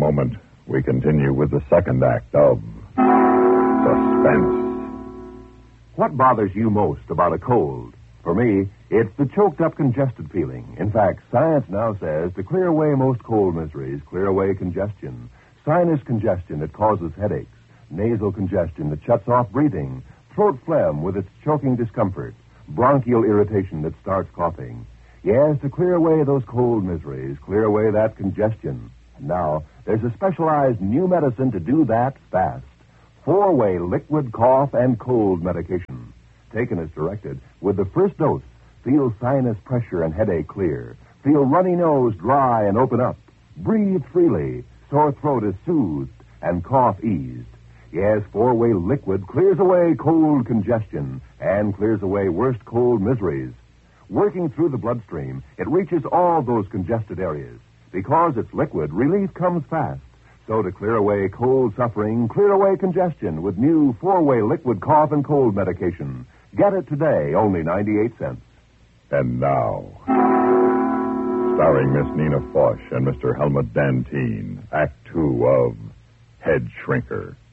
moment, we continue with the second act of Suspense. What bothers you most about a cold? For me, it's the choked-up, congested feeling. In fact, science now says to clear away most cold miseries, clear away congestion. Sinus congestion that causes headaches, nasal congestion that shuts off breathing, throat phlegm with its choking discomfort, bronchial irritation that starts coughing. Yes, to clear away those cold miseries, clear away that congestion. And now, there's a specialized new medicine to do that fast. 4-way liquid cough and cold medication. Taken as directed, with the first dose, feel sinus pressure and headache clear. Feel runny nose dry and open up. Breathe freely. Sore throat is soothed and cough eased. Yes, 4-way liquid clears away cold congestion and clears away worst cold miseries. Working through the bloodstream, it reaches all those congested areas. Because it's liquid, relief comes fast. So to clear away cold suffering, clear away congestion with new 4-way liquid cough and cold medication. Get it today, only 98 cents. And now, starring Miss Nina Foch and Mr. Helmut Dantine, Act 2 of Head Shrinker.